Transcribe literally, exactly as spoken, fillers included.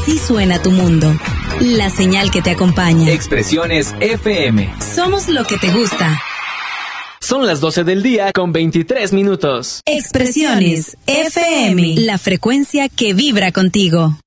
Así suena tu mundo. La señal que te acompaña. Expresiones F M. Somos lo que te gusta. Son las doce del día con veintitrés minutos. Expresiones F M. La frecuencia que vibra contigo.